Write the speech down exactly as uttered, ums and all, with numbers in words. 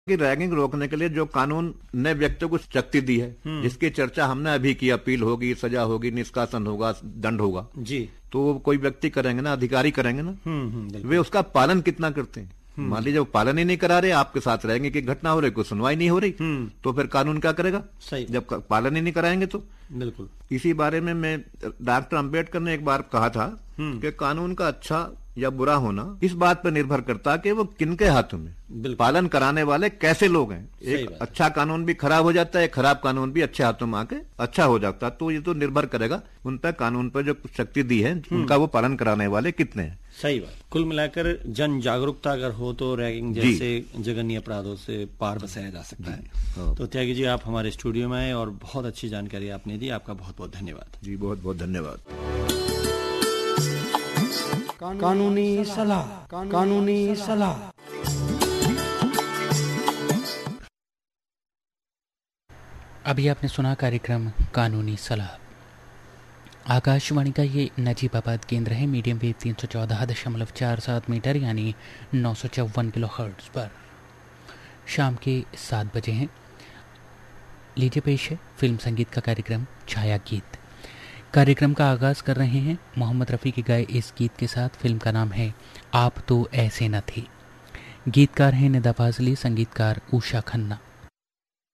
कि रैगिंग रोकने के लिए जो कानून ने व्यक्ति को शक्ति दी है, जिसकी चर्चा हमने अभी की, अपील होगी, सजा होगी, निष्कासन होगा, दंड होगा जी, तो वो कोई व्यक्ति करेंगे ना, अधिकारी करेंगे ना, वे उसका पालन कितना करते हैं। मान लीजिए पालन ही नहीं करा रहे, आपके साथ रहेंगे कि घटना हो रही, कोई सुनवाई नहीं हो रही, तो फिर कानून क्या करेगा? सही, जब पालन ही नहीं कराएंगे तो। बिल्कुल। इसी बारे में मैं डॉक्टर अंबेडकर ने एक बार कहा था कि कानून का अच्छा या बुरा होना इस बात पर निर्भर करता कि वो किनके हाथों में, पालन कराने वाले कैसे लोग हैं। एक अच्छा कानून भी खराब हो जाता है, खराब कानून भी अच्छे हाथों में आके अच्छा हो जाता है। तो ये तो निर्भर करेगा उन पर, कानून पर जो शक्ति दी है उनका वो पालन कराने वाले कितने हैं। सही बात। कुल मिलाकर जन जागरूकता अगर हो तो रैगिंग जैसे जघन्य अपराधों से पार बसाया जा सकता है। तो त्यागी जी, आप हमारे स्टूडियो में आए और बहुत अच्छी जानकारी आपने दी, आपका बहुत बहुत धन्यवाद। जी बहुत बहुत धन्यवाद। कानूनी सलाह, कानूनी सलाह। अभी आपने सुना कार्यक्रम कानूनी सलाह। आकाशवाणी का ये नजीबाबाद केंद्र है, मीडियम वेव तीन सौ चौदह दशमलव चार सात मीटर यानी नौ सौ चौवन किलो हर्ट्ज पर। शाम के सात बजे हैं। लीजिए पेश है फिल्म संगीत का कार्यक्रम छाया गीत। कार्यक्रम का आगाज कर रहे हैं मोहम्मद रफ़ी के गाए इस गीत के साथ। फिल्म का नाम है आप तो ऐसे न थे। गीतकार हैं निदा फाजली, संगीतकार उषा खन्ना।